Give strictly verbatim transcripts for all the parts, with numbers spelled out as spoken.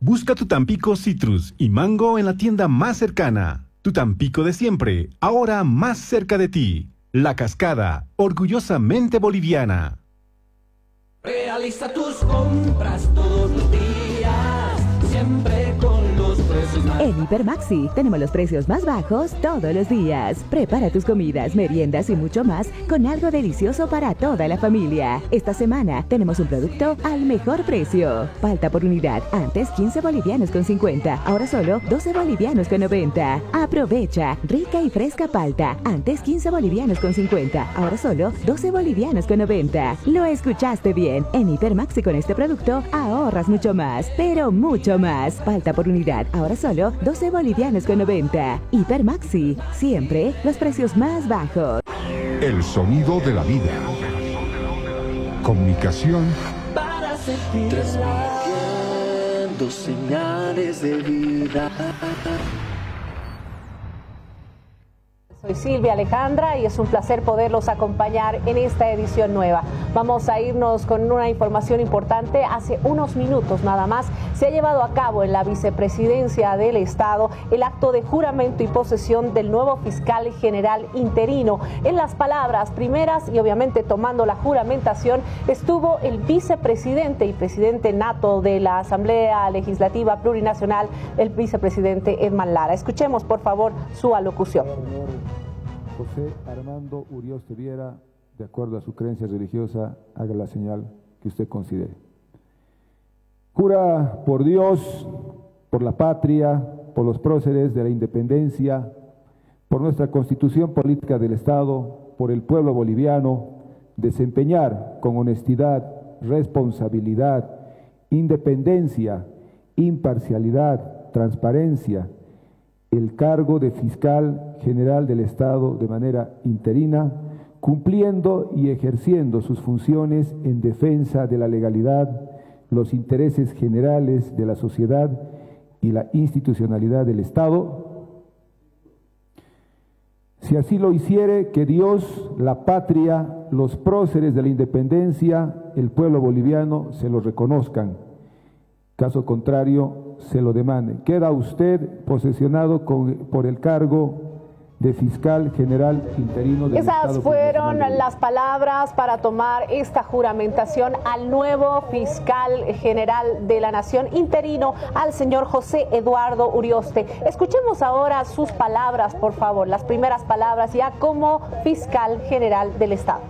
Busca tu Tampico Citrus y Mango en la tienda más cercana. Tu Tampico de siempre, ahora más cerca de ti. La Cascada, orgullosamente boliviana. Realiza tus compras todos los días, siempre con los precios más... En Hipermaxi tenemos los precios más bajos todos los días. Prepara tus comidas, meriendas y mucho más con algo delicioso para toda la familia. Esta semana tenemos un producto al mejor precio. Palta por unidad, antes quince bolivianos con cincuenta, ahora solo doce bolivianos con noventa. Aprovecha, rica y fresca palta, antes quince bolivianos con cincuenta, ahora solo doce bolivianos con noventa. Lo escuchaste bien. En Hipermaxi con este producto ahorras mucho más, pero mucho más. Palta por unidad, ahora solo doce bolivianos con noventa. Hipermaxi, siempre los precios más bajos. El sonido de la vida. Comunicación. Para sentir transmitiendo señales de vida. Soy Silvia Alejandra y es un placer poderlos acompañar en esta edición nueva. Vamos a irnos con una información importante. Hace unos minutos nada más se ha llevado a cabo en la vicepresidencia del Estado el acto de juramento y posesión del nuevo fiscal general interino. En las palabras primeras y obviamente tomando la juramentación estuvo el vicepresidente y presidente nato de la Asamblea Legislativa Plurinacional, el vicepresidente Edman Lara. Escuchemos por favor su alocución. José Armando Urioste Viera, de acuerdo a su creencia religiosa, haga la señal que usted considere. Jura por Dios, por la patria, por los próceres de la independencia, por nuestra Constitución Política del Estado, por el pueblo boliviano, desempeñar con honestidad, responsabilidad, independencia, imparcialidad, transparencia, el cargo de fiscal general del Estado de manera interina, cumpliendo y ejerciendo sus funciones en defensa de la legalidad, los intereses generales de la sociedad y la institucionalidad del Estado. Si así lo hiciere, que Dios, la patria, los próceres de la independencia, el pueblo boliviano se lo reconozcan. Caso contrario, se lo demande. Queda usted posesionado con, por el cargo de fiscal general interino del Estado. Esas fueron las palabras para tomar esta juramentación al nuevo fiscal general de la Nación interino, al señor José Eduardo Urioste. Escuchemos ahora sus palabras, por favor, las primeras palabras ya como fiscal general del Estado.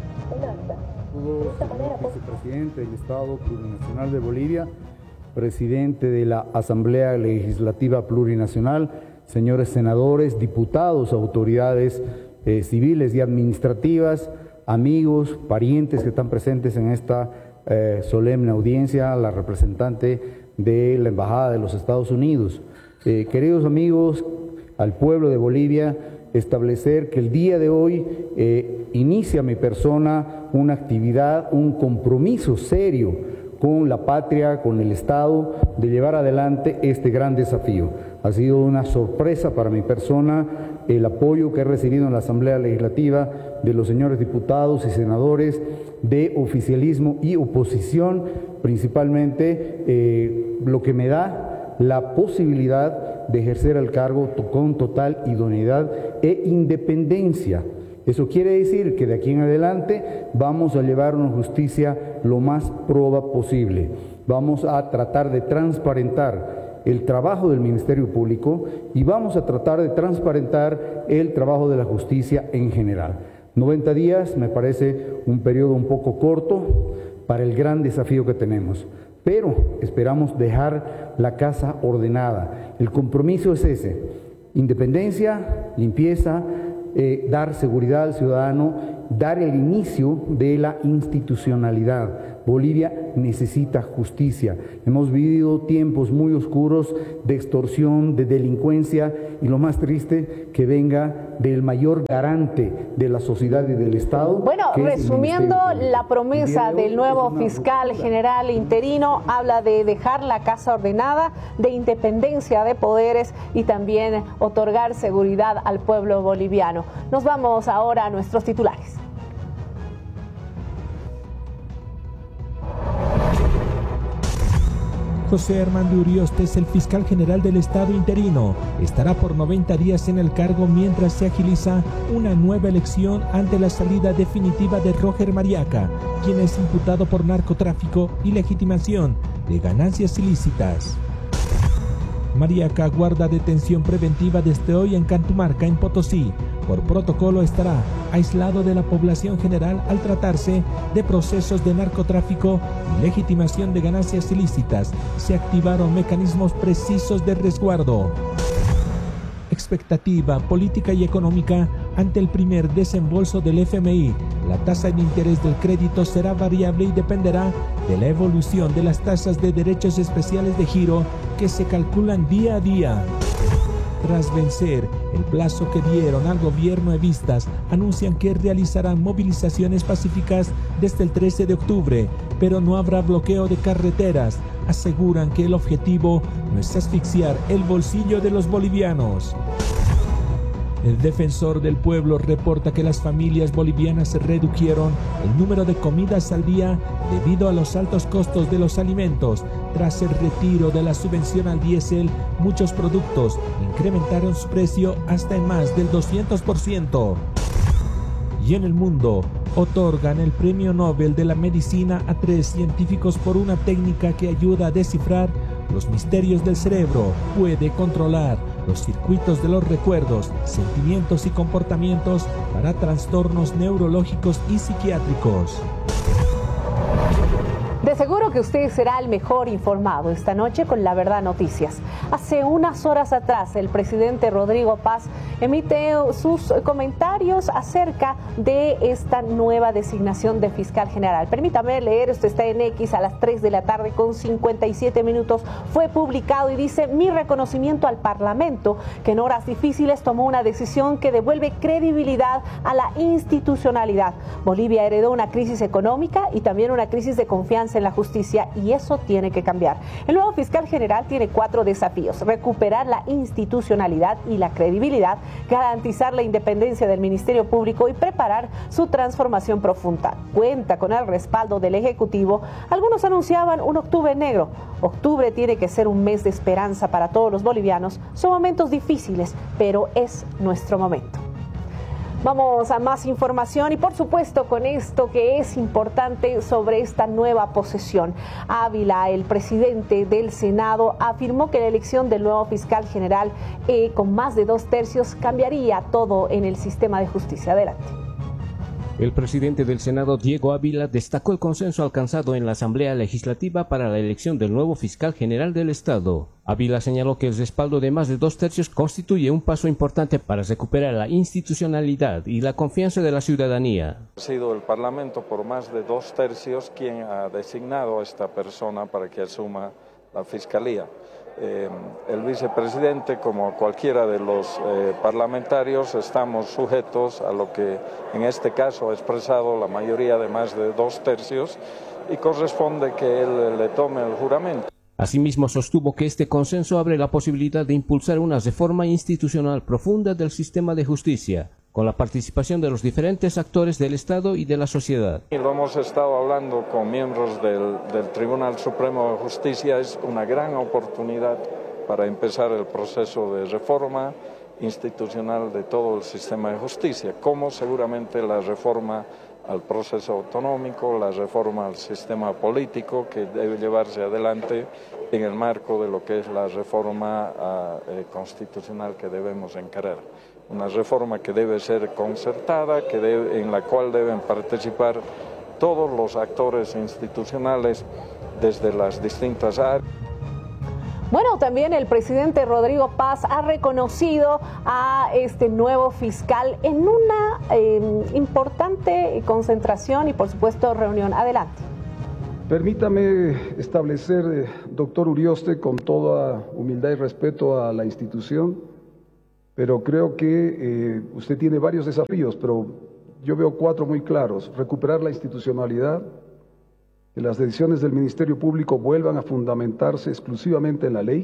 Vicepresidente del Estado Plurinacional de Bolivia, presidente de la Asamblea Legislativa Plurinacional, señores senadores, diputados, autoridades eh, civiles y administrativas, amigos, parientes que están presentes en esta eh, solemne audiencia, la representante de la Embajada de los Estados Unidos. Eh, queridos amigos, al pueblo de Bolivia, establecer que el día de hoy eh, inicia mi persona una actividad, un compromiso serio con la patria, con el Estado, de llevar adelante este gran desafío. Ha sido una sorpresa para mi persona el apoyo que he recibido en la Asamblea Legislativa de los señores diputados y senadores de oficialismo y oposición, principalmente eh, lo que me da la posibilidad de ejercer el cargo con total idoneidad e independencia. Eso quiere decir que de aquí en adelante vamos a llevar una justicia lo más proba posible. Vamos a tratar de transparentar el trabajo del Ministerio Público y vamos a tratar de transparentar el trabajo de la justicia en general. noventa días me parece un periodo un poco corto para el gran desafío que tenemos, pero esperamos dejar la casa ordenada. El compromiso es ese: independencia, limpieza, Eh, dar seguridad al ciudadano, dar el inicio de la institucionalidad. Bolivia necesita justicia. Hemos vivido tiempos muy oscuros de extorsión, de delincuencia, y lo más triste, que venga del mayor garante de la sociedad y del Estado. Bueno, resumiendo la promesa del nuevo fiscal general interino, habla de dejar la casa ordenada, de independencia de poderes y también otorgar seguridad al pueblo boliviano. Nos vamos ahora a nuestros titulares. José Armando Uriostes, el fiscal general del Estado interino, estará por noventa días en el cargo mientras se agiliza una nueva elección ante la salida definitiva de Roger Mariaca, quien es imputado por narcotráfico y legitimación de ganancias ilícitas. Mariaca guarda detención preventiva desde hoy en Cantumarca, en Potosí. Por protocolo estará aislado de la población general al tratarse de procesos de narcotráfico y legitimación de ganancias ilícitas. Se activaron mecanismos precisos de resguardo. Expectativa política y económica ante el primer desembolso del F M I. La tasa de interés del crédito será variable y dependerá de la evolución de las tasas de derechos especiales de giro que se calculan día a día. Tras vencer el plazo que dieron al gobierno evistas, anuncian que realizarán movilizaciones pacíficas desde el trece de octubre, pero no habrá bloqueo de carreteras. Aseguran que el objetivo no es asfixiar el bolsillo de los bolivianos. El defensor del pueblo reporta que las familias bolivianas redujeron el número de comidas al día debido a los altos costos de los alimentos. Tras el retiro de la subvención al diésel, muchos productos incrementaron su precio hasta en más del doscientos por ciento. Y en el mundo, otorgan el Premio Nobel de la Medicina a tres científicos por una técnica que ayuda a descifrar los misterios del cerebro. Puede controlar los circuitos de los recuerdos, sentimientos y comportamientos para trastornos neurológicos y psiquiátricos. De seguro que usted será el mejor informado esta noche con La Verdad Noticias. Hace unas horas atrás, el presidente Rodrigo Paz emite sus comentarios acerca de esta nueva designación de fiscal general. Permítame leer, esto está en X a las tres de la tarde con cincuenta y siete minutos. Fue publicado y dice: mi reconocimiento al Parlamento, que en horas difíciles tomó una decisión que devuelve credibilidad a la institucionalidad. Bolivia heredó una crisis económica y también una crisis de confianza en la justicia, y eso tiene que cambiar. El nuevo fiscal general tiene cuatro desafíos: recuperar la institucionalidad y la credibilidad, garantizar la independencia del Ministerio Público y preparar su transformación profunda. Cuenta con el respaldo del Ejecutivo. Algunos anunciaban un octubre negro. Octubre tiene que ser un mes de esperanza para todos los bolivianos. Son momentos difíciles, pero es nuestro momento. Vamos a más información y por supuesto con esto que es importante sobre esta nueva posesión. Ávila, el presidente del Senado, afirmó que la elección del nuevo fiscal general eh, con más de dos tercios cambiaría todo en el sistema de justicia. Adelante. El presidente del Senado, Diego Ávila, destacó el consenso alcanzado en la Asamblea Legislativa para la elección del nuevo fiscal general del Estado. Ávila señaló que el respaldo de más de dos tercios constituye un paso importante para recuperar la institucionalidad y la confianza de la ciudadanía. Ha sido el Parlamento por más de dos tercios quien ha designado a esta persona para que asuma la fiscalía. Eh, el vicepresidente, como cualquiera de los eh, parlamentarios, estamos sujetos a lo que en este caso ha expresado la mayoría de más de dos tercios y corresponde que él le tome el juramento. Asimismo, sostuvo que este consenso abre la posibilidad de impulsar una reforma institucional profunda del sistema de justicia, con la participación de los diferentes actores del Estado y de la sociedad. Y lo hemos estado hablando con miembros del, del Tribunal Supremo de Justicia. Es una gran oportunidad para empezar el proceso de reforma institucional de todo el sistema de justicia, como seguramente la reforma al proceso autonómico, la reforma al sistema político que debe llevarse adelante en el marco de lo que es la reforma uh, eh, constitucional que debemos encarar. Una reforma que debe ser concertada, que debe, en la cual deben participar todos los actores institucionales desde las distintas áreas. Bueno, también el presidente Rodrigo Paz ha reconocido a este nuevo fiscal en una eh, importante concentración y por supuesto reunión. Adelante. Permítame establecer, eh, doctor Urioste, con toda humildad y respeto a la institución, pero creo que eh, usted tiene varios desafíos, pero yo veo cuatro muy claros: recuperar la institucionalidad, que las decisiones del Ministerio Público vuelvan a fundamentarse exclusivamente en la ley,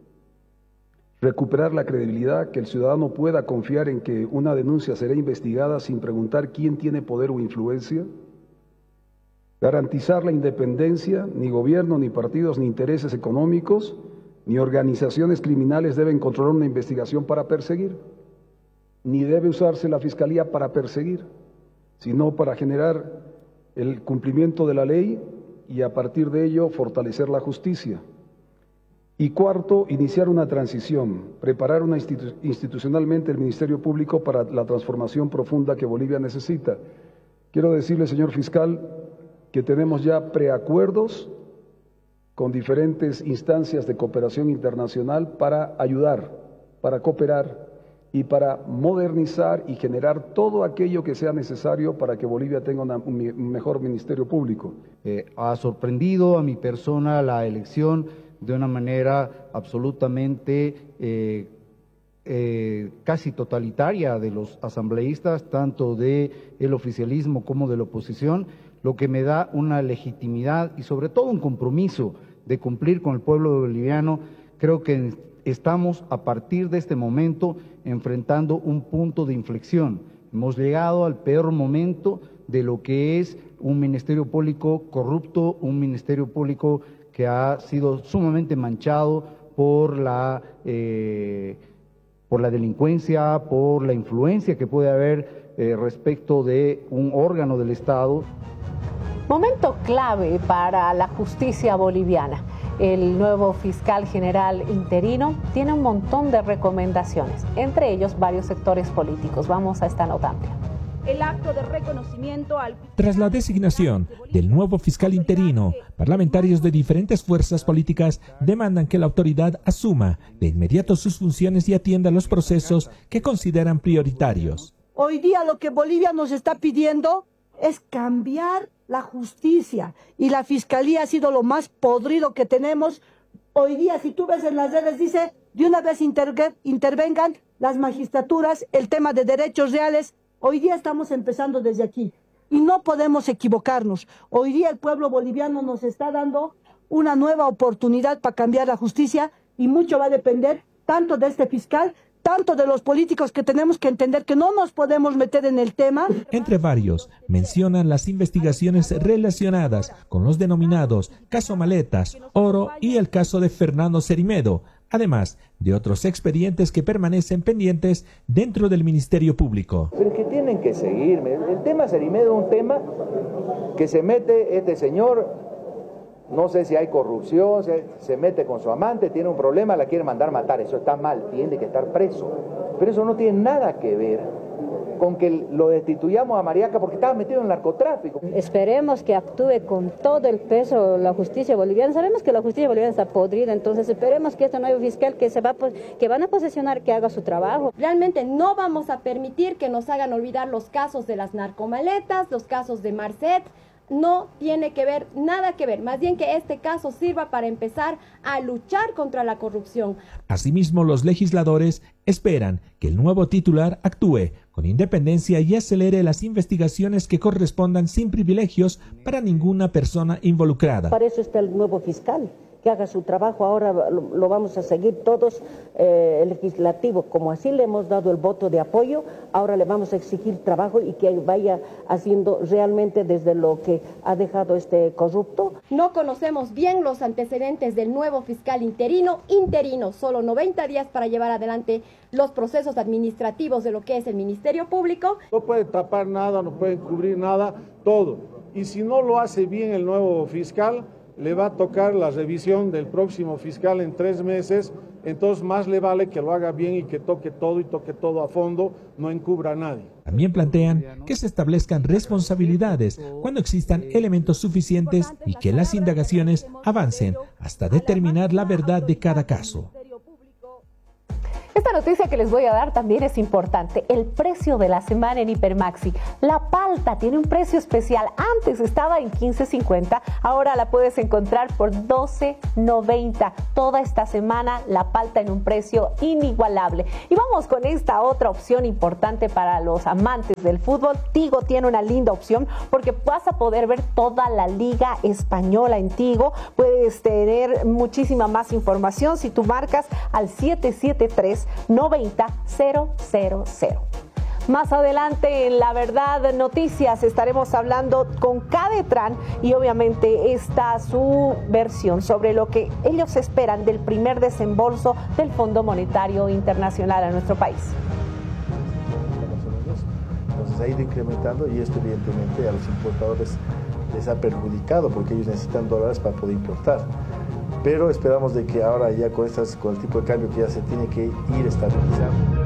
recuperar la credibilidad, que el ciudadano pueda confiar en que una denuncia será investigada sin preguntar quién tiene poder o influencia, garantizar la independencia. Ni gobierno, ni partidos, ni intereses económicos, ni organizaciones criminales deben controlar una investigación para perseguir, ni debe usarse la Fiscalía para perseguir, sino para generar el cumplimiento de la ley y a partir de ello fortalecer la justicia. Y cuarto, iniciar una transición, preparar una institu- institucionalmente el Ministerio Público para la transformación profunda que Bolivia necesita. Quiero decirle, señor fiscal, que tenemos ya preacuerdos con diferentes instancias de cooperación internacional para ayudar, para cooperar y para modernizar y generar todo aquello que sea necesario para que Bolivia tenga una, un, un mejor Ministerio Público. Eh, ha sorprendido a mi persona la elección de una manera absolutamente eh, eh, casi totalitaria de los asambleístas, tanto del oficialismo como de la oposición, lo que me da una legitimidad y sobre todo un compromiso de cumplir con el pueblo boliviano. Creo que estamos a partir de este momento enfrentando un punto de inflexión. Hemos llegado al peor momento de lo que es un ministerio público corrupto, un ministerio público que ha sido sumamente manchado por la, eh, por la delincuencia, por la influencia que puede haber eh, respecto de un órgano del Estado. Momento clave para la justicia boliviana. El nuevo fiscal general interino tiene un montón de recomendaciones, entre ellos varios sectores políticos. Vamos a esta nota amplia. El acto de reconocimiento al... Tras la designación del nuevo fiscal interino, parlamentarios de diferentes fuerzas políticas demandan que la autoridad asuma de inmediato sus funciones y atienda los procesos que consideran prioritarios. Hoy día lo que Bolivia nos está pidiendo es cambiar la justicia, y la fiscalía ha sido lo más podrido que tenemos. Hoy día, si tú ves en las redes, dice, de una vez interve- intervengan las magistraturas, el tema de derechos reales. Hoy día estamos empezando desde aquí y no podemos equivocarnos. Hoy día el pueblo boliviano nos está dando una nueva oportunidad para cambiar la justicia y mucho va a depender tanto de este fiscal, tanto de los políticos, que tenemos que entender que no nos podemos meter en el tema. Entre varios, mencionan las investigaciones relacionadas con los denominados caso Maletas, Oro y el caso de Fernando Cerimedo, además de otros expedientes que permanecen pendientes dentro del Ministerio Público. Pero que tienen que seguirme. El tema Cerimedo es un tema que se mete este señor. No sé si hay corrupción, se, se mete con su amante, tiene un problema, la quiere mandar matar. Eso está mal, tiene que estar preso. Pero eso no tiene nada que ver con que lo destituyamos a Mariaca porque estaba metido en el narcotráfico. Esperemos que actúe con todo el peso la justicia boliviana. Sabemos que la justicia boliviana está podrida, entonces esperemos que este nuevo fiscal que se va que van a posesionar, que haga su trabajo. Realmente no vamos a permitir que nos hagan olvidar los casos de las narcomaletas, los casos de Marcet. No tiene que ver, nada que ver, más bien que este caso sirva para empezar a luchar contra la corrupción. Asimismo, los legisladores esperan que el nuevo titular actúe con independencia y acelere las investigaciones que correspondan sin privilegios para ninguna persona involucrada. Para eso está el nuevo fiscal, que haga su trabajo. Ahora lo, lo vamos a seguir todos, eh, el legislativo, como así le hemos dado el voto de apoyo, ahora le vamos a exigir trabajo y que vaya haciendo realmente desde lo que ha dejado este corrupto. No conocemos bien los antecedentes del nuevo fiscal interino, interino, solo noventa días para llevar adelante los procesos administrativos de lo que es el Ministerio Público. No puede tapar nada, no puede cubrir nada, todo. Y si no lo hace bien el nuevo fiscal, le va a tocar la revisión del próximo fiscal en tres meses, entonces más le vale que lo haga bien y que toque todo y toque todo a fondo, no encubra a nadie. También plantean que se establezcan responsabilidades cuando existan elementos suficientes y que las indagaciones avancen hasta determinar la verdad de cada caso. Esta noticia que les voy a dar también es importante. El precio de la semana en Hipermaxi. La palta tiene un precio especial. Antes estaba en quince cincuenta, ahora la puedes encontrar por doce noventa. Toda esta semana la palta en un precio inigualable. Y vamos con esta otra opción importante para los amantes del fútbol. Tigo tiene una linda opción porque vas a poder ver toda la Liga Española en Tigo. Puedes tener muchísima más información si tú marcas al siete siete tres noventa cero cero cero. Más adelante en La Verdad Noticias estaremos hablando con Cadetran y obviamente está su versión sobre lo que ellos esperan del primer desembolso del Fondo Monetario Internacional a nuestro país. Entonces ha ido incrementando y esto evidentemente a los importadores les ha perjudicado porque ellos necesitan dólares para poder importar. Pero esperamos de que ahora ya con, estas, con el tipo de cambio que ya se tiene que ir estabilizando.